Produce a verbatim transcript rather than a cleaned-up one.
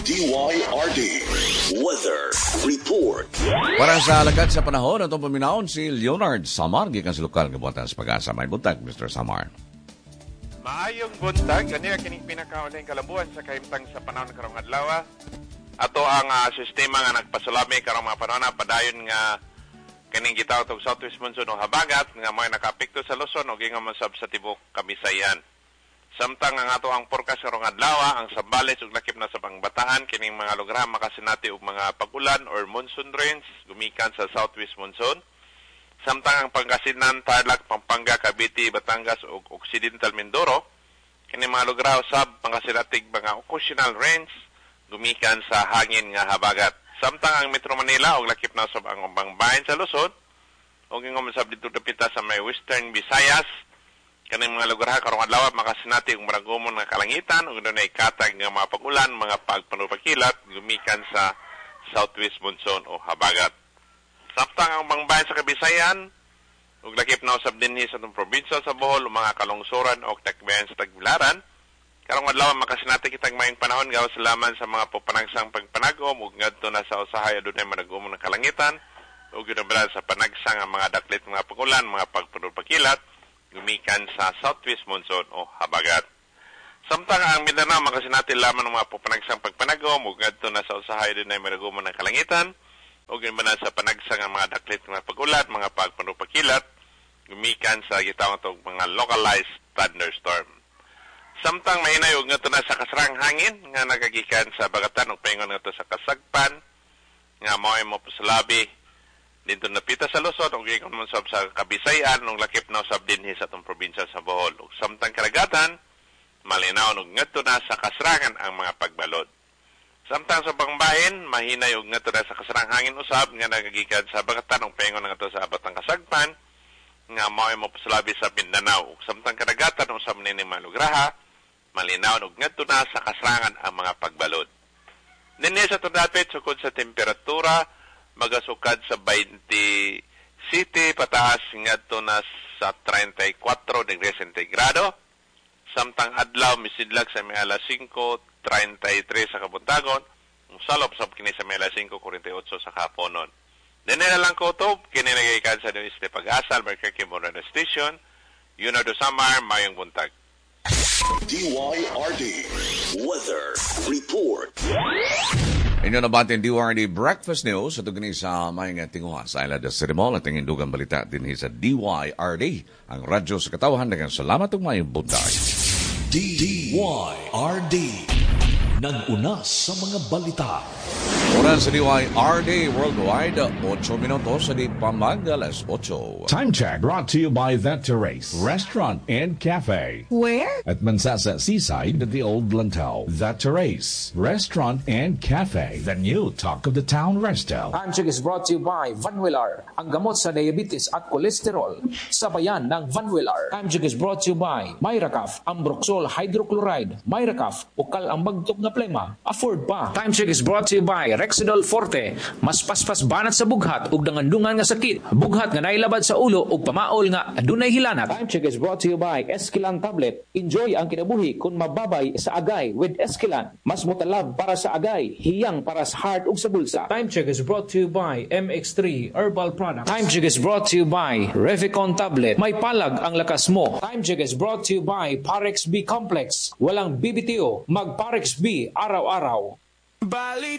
D Y R D Weather Report. Para sa alagad sa panahon, itong paminaon si Leonard Samar, gikan sa lokal ng buwatan sa pag-asa. May buntag, Mister Samar. Maayong buntag, ganyan kining pinakauling kalabuan sa kahimtang sa panahon karong adlaw. Ato ang uh, sistema nga nagpasulami karong mga panahon padayon nga kining gitawag og southwest monsoon o habagat nga may nakapekto sa Luzon o gingon sab sa tibok Kabisayan. Samtang ang ato ang forecast karong adlaw, ang Zambales ug lakip na sa Pangbataan kining mga lugar makasinati og mga pag-ulan or monsoon rains gumikan sa southwest monsoon. Samtang ang Pangasinan, Tarlac, Pampanga, Cavite, Batangas ug Occidental Mindoro kining mga lugar usab makasinatig mga occasional rains gumikan sa hangin nga habagat. Samtang ang Metro Manila ug lakip na sa ang ubang bahin sa Luzon ug gingon sab dito dapita sa may Western Visayas kaning mga lugar karong adlaw makasinati og maragomon nga kalangitan ug dunay katag nga mga pag-ulan, mga pagpanupakilat gumikan sa southwest monsoon o habagat. Samtang ang ubang bahin sa Kabisayan ug lakip na usab dinhi sa atong probinsya sa Bohol mga kalungsuran o takbayan sa Tagbilaran karong adlaw makasinati kitang maayong panahon gawas laman sa mga pagpanagsang pagpanagom ug ngadto na sa usahay adunay maragomon nga kalangitan ug ginabrad sa panagsang ang mga daklit mga pag-ulan, mga pagpanupakilat gumikan sa southwest monsoon o habagat. Samtang ang Mindanao makasinati lamang ng mga pagpanagsang pagpanagom ug ngadto na sa usahay dinay maragomon nga kalangitan ug ginabrad sa panagsang ang mga daklit mga pag-ulan, mga pagpanupakilat gumikan sa gitawag og mga localized thunderstorm. Samtang mahinay ug ngadto na sa kasrang hangin nga nagagikan sa bagatan ug paingon ngadto sa kasagpan nga mao mo pasalabi dito napita sa Luzon ug gikan man sab sa Kabisayan ug lakip na usab dinhi sa atong probinsya sa Bohol. Ug samtang karagatan malinaw ug ngadto na sa kasrangan ang mga pagbalod. Samtang sa pangbahin mahinay ug ngadto na sa kasrang hangin usab nga nagagikan sa bagatan ug paingon ngadto sa abatang kasagpan nga mao mo pasalabi sa Mindanao. Ug samtang karagatan usab nini malugraha malinaw ug ngadto na sa kasrangan ang mga pagbalod. Dinhi sa tudapit sukod sa temperatura magasukad sa twenty City pataas ngadto na sa thirty-four degrees centigrado. Samtang adlaw misidlag sa may alas five thirty-three sa kabuntagon, salop sab kini sa may alas five forty-eight sa kaponon. Dinhi na lang ko to kini nagikan sa Este Pag-asa Albuquerque Moreno Station. Yun do Samar mayong buntag. D Y R D Weather Report. Inyo nabatin D Y R D Breakfast News at ugni sa mayang tinguha sa Isla de Cerimol at tingin dugang balita din sa D Y R D ang radyo sa katawahan. Dagang salamat ug mayong buntag. D Y R D nag-una sa mga balita. Oras sa D Y R D Worldwide, eight minutos sa di pamagal alas eight. Time check brought to you by That Terrace Restaurant and Cafe. Where? At Mansasa Seaside at the Old Lantal. That Terrace Restaurant and Cafe. The new talk of the town resto. Time check is brought to you by Vanwillar, ang gamot sa diabetes at kolesterol. Sabayan ng Vanwillar. Time check is brought to you by Myracaf, Ambroxol Hydrochloride. Myracaf, ukal ang magtog na plema. Afford pa. Time check is brought to you by Rexidol Forte, mas paspas banat sa bughat ug dangandungan nga sakit. Bughat nga nailabad sa ulo ug pamaol nga adunay hilanat. Time check is brought to you by Esquilan Tablet. Enjoy ang kinabuhi kung mababay sa agay with Esquilan. Mas motalab para sa agay, hiyang para sa heart ug sa bulsa. Time check is brought to you by M X three Herbal Products. Time check is brought to you by Revicon Tablet. May palag ang lakas mo. Time check is brought to you by Parex B Complex. Walang B B T O, mag Parex B araw-araw.